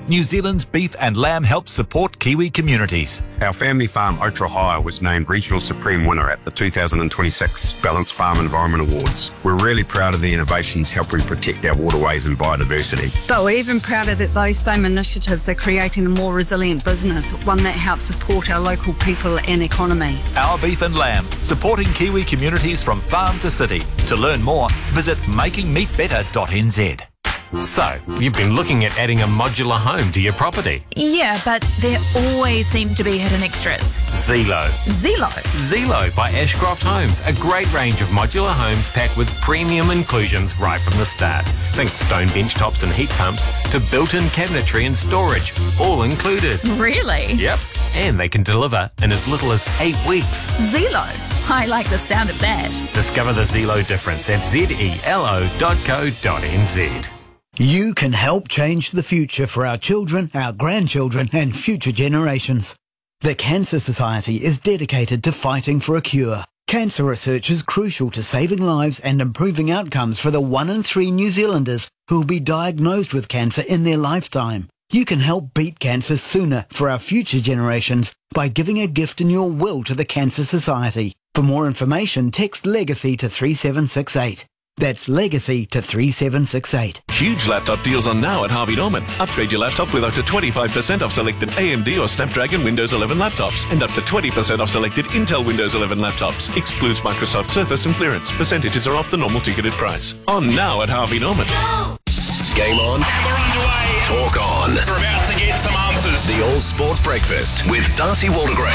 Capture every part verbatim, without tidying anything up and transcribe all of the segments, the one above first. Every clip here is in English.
New Zealand's beef and lamb helps support Kiwi communities. Our family farm, Otrahire, was named Regional Supreme Winner at the two thousand twenty-six Balanced Farm Environment Awards. We're really proud of the innovations helping protect our waterways and biodiversity. But we're even prouder that those same initiatives are creating a more resilient business, one that helps support our local people and economy. Our beef and lamb, supporting Kiwi communities from farm to city. To learn more, visit making meat better dot n z. So, you've been looking at adding a modular home to your property. Yeah, but there always seem to be hidden extras. Zelo. Zelo? Zelo by Ashcroft Homes. A great range of modular homes packed with premium inclusions right from the start. Think stone bench tops and heat pumps to built-in cabinetry and storage. All included. Really? Yep. And they can deliver in as little as eight weeks. Zelo. I like the sound of that. Discover the Zelo difference at zelo dot co dot n z. You can help change the future for our children, our grandchildren and future generations. The Cancer Society is dedicated to fighting for a cure. Cancer research is crucial to saving lives and improving outcomes for the one in three New Zealanders who will be diagnosed with cancer in their lifetime. You can help beat cancer sooner for our future generations by giving a gift in your will to the Cancer Society. For more information, text LEGACY to three seven six eight. That's Legacy to three seven six eight. Huge laptop deals on now at Harvey Norman. Upgrade your laptop with up to twenty-five percent off selected A M D or Snapdragon Windows eleven laptops and up to twenty percent off selected Intel Windows eleven laptops. Excludes Microsoft Surface and clearance. Percentages are off the normal ticketed price. On now at Harvey Norman. Game on. We're underway. Talk on. We're about to get some answers. The All Sport Breakfast with Darcy Waldegrave.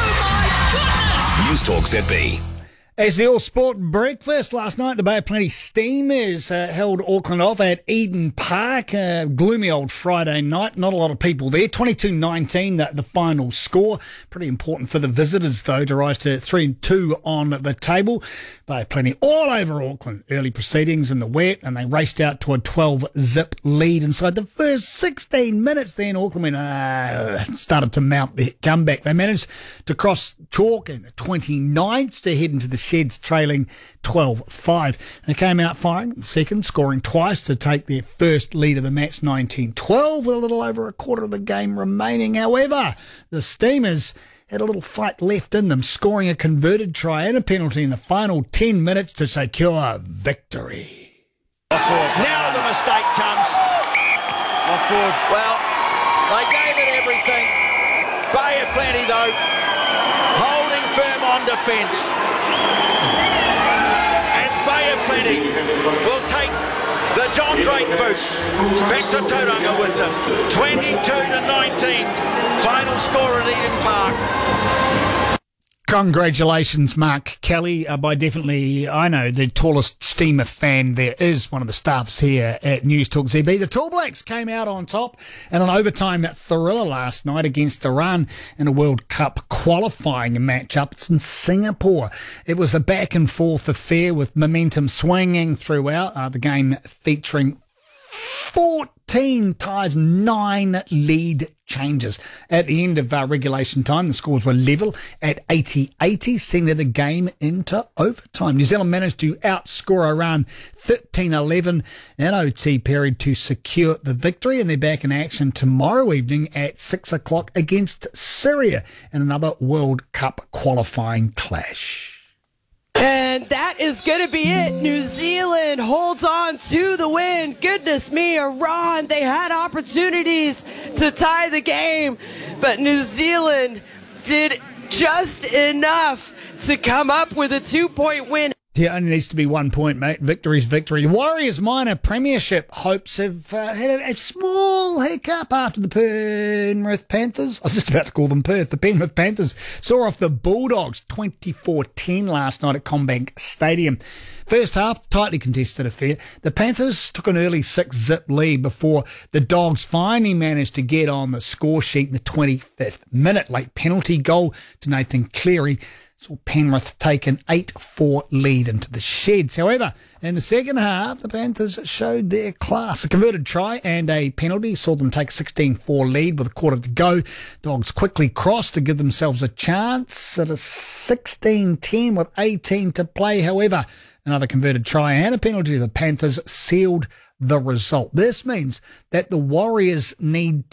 Oh my goodness! News Talk Z B. As the All-Sport Breakfast last night, the Bay of Plenty Steamers uh, held Auckland off at Eden Park. Uh, gloomy old Friday night. Not a lot of people there. twenty-two nineteen, the, the final score. Pretty important for the visitors, though, to rise to three two on the table. Bay of Plenty all over Auckland. Early proceedings in the wet, and they raced out to a twelve-zip lead inside the first sixteen minutes. Then Auckland uh, started to mount the comeback. They managed to cross chalk in the twenty-ninth to head into the Sheds, trailing twelve five. They came out firing in the second, scoring twice to take their first lead of the match, nineteen twelve, with a little over a quarter of the game remaining. However, the Steamers had a little fight left in them, scoring a converted try and a penalty in the final ten minutes to secure victory. Now the mistake comes. Well, they gave it everything. Bay of Plenty, though, holding firm on defence. And Bay of Plenty will take the John Drake boot back to Tauranga with them. twenty-two to nineteen, final score at Eden Park. Congratulations, Mark Kelly. Uh, by definitely, I know, the tallest steamer fan there is, one of the staffs here at News Talk Z B. The Tall Blacks came out on top in an overtime thriller last night against Iran in a World Cup qualifying matchup. It's in Singapore. It was a back and forth affair with momentum swinging throughout, uh, the game featuring fourteen ties, nine lead changes. At the end of uh, regulation time, the scores were level at eighty eighty, sending the game into overtime. New Zealand managed to outscore Iran thirteen eleven in O T period to secure the victory, and they're back in action tomorrow evening at six o'clock against Syria in another World Cup qualifying clash. And that is going to be it. New Zealand holds on to the win. Goodness me, Iran, they had opportunities to tie the game, but New Zealand did just enough to come up with a two-point win. Yeah, only needs to be one point, mate. Victory's victory. The Warriors minor premiership hopes have uh, had a, a small hiccup after the Penrith Panthers. I was just about to call them Perth. The Penrith Panthers saw off the Bulldogs twenty-four ten last night at CommBank Stadium. First half, tightly contested affair. The Panthers took an early six-zip lead before the Dogs finally managed to get on the score sheet in the twenty-fifth minute. Late penalty goal to Nathan Cleary saw Penrith take an eight four lead into the Sheds. However, in the second half, the Panthers showed their class. A converted try and a penalty saw them take a sixteen four lead with a quarter to go. Dogs quickly crossed to give themselves a chance at a sixteen ten with eighteen to play. However, another converted try and a penalty to the Panthers sealed the result. This means that the Warriors need